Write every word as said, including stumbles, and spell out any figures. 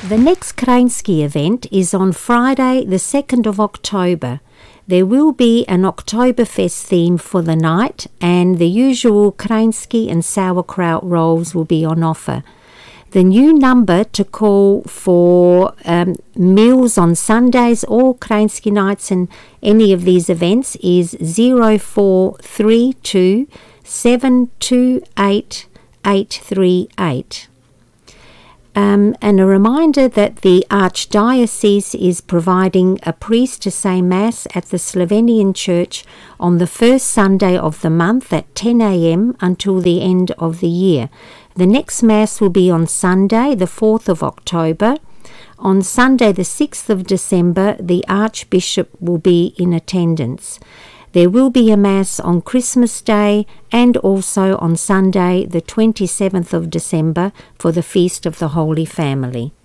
The next Krainski event is on Friday the second of October. There will be an Oktoberfest theme for the night, and the usual Krainski and sauerkraut rolls will be on offer. The new number to call for um, meals on Sundays or Krainski nights and any of these events is zero four three two seven two eight eight three eight. Um, and a reminder that the Archdiocese is providing a priest to say Mass at the Slovenian Church on the first Sunday of the month at ten a.m. until the end of the year. The next Mass will be on Sunday, the fourth of October. On Sunday, the sixth of December, the Archbishop will be in attendance. There will be a Mass on Christmas Day and also on Sunday, the twenty-seventh of December, for the Feast of the Holy Family.